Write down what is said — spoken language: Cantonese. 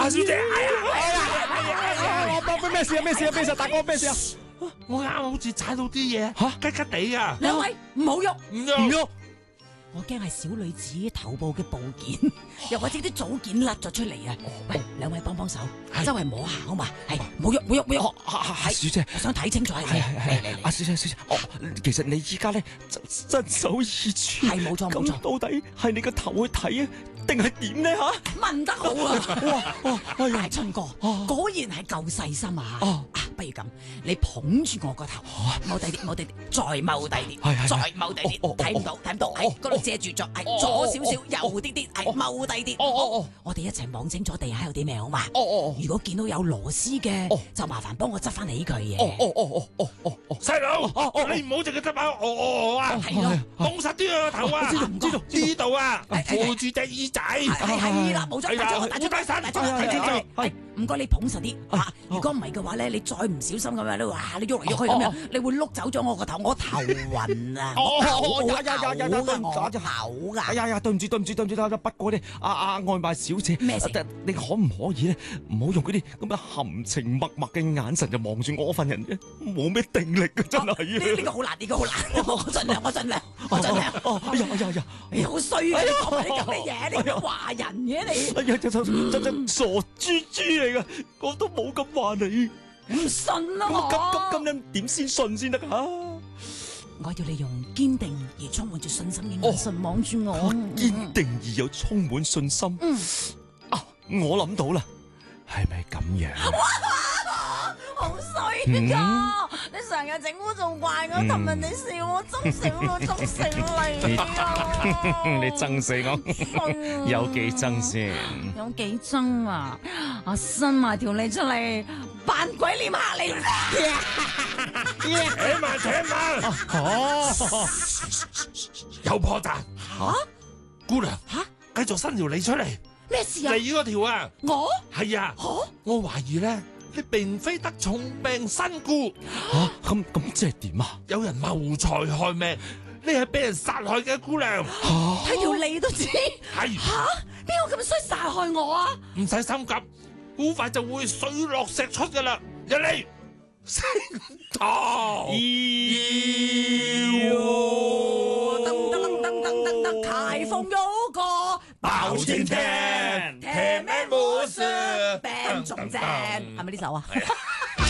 阿小姐， 咩事啊？咩事啊？咩事啊？大哥咩事啊？ 我啱好似踩到啲嘢， 吓吉吉地啊！ 兩位唔好喐， 唔喐， 喐！ 我驚係小女子頭部嘅部件，又或者啲組件甩咗出嚟啊！喂，兩位幫幫手，周圍摸下好嘛？係，唔好喐，唔好喐，唔好喐。 阿小姐， 我想睇清楚係咩？ 阿小姐，其實你依家咧身首異處， 係冇錯冇錯。 咁到底係你個頭去睇啊，定係點咧吓？ 問得好啊！ 哇！ 大春哥果然係夠細心啊！不如咁，你捧住我個頭，踎低啲，踎低啲，再踎低啲，再踎低啲，睇唔到，睇唔到，係嗰度遮住咗，係左少少，右啲啲，係踎低啲。我哋一齊望清楚地下有啲咩好嘛？如果見到有螺絲嘅，就麻煩幫我執翻起佢嘅。 細佬，你唔好淨係執下我啊！ 係咯， 捧實啲個頭啊！ 唔知道呢度啊，扶住隻耳仔。 係啦，冇錯，大出，唔該你捧實啲嚇。如果唔係嘅話咧，你再唔小心咁樣，你喐嚟喐去咁樣，你會碌走咗我個頭，我頭暈啊！口㗎。 哎呀，對唔住，不過咧，阿外賣小姐， 咩事？ 你可唔可以咧，唔好用嗰啲咁嘅含情脈脈嘅眼神就望住我份人嘅，冇咩定力嘅真係。 呢個好難，我盡量。哎呀，好衰啊！你講埋啲咁嘅嘢，你咁話人嘅你。 哎呀，真傻豬嚟噶，我都冇咁話你。 唔信啊我。 咁樣點先信先得啊？ 我要你用堅定而充滿住信心嘅眼神望住我。 堅定而又充滿信心。我諗到啦，係咪咁樣？ 好衰噶！你成日整污糟怪我，尋日你笑我，憎死你啊！ 你憎死我，有幾憎先？ 有幾憎啊！我伸埋條脷出嚟，扮鬼臉嚇你！ 請慢！有破綻！姑娘，繼續伸條脷出嚟。 咩事啊？ 你嗰條啊？ 我係啊！我懷疑咧，你並非得重病身故。 咁即係點啊？ 有人謀財害命，你係俾人殺害嘅姑娘。 睇條脷都知。 係邊個咁衰殺害我啊？ 唔使心急，好快就會水落石出噶啦！一嚟升堂， 噔，台風有個包青天， 甜咩冇事，病仲正，係咪呢首啊？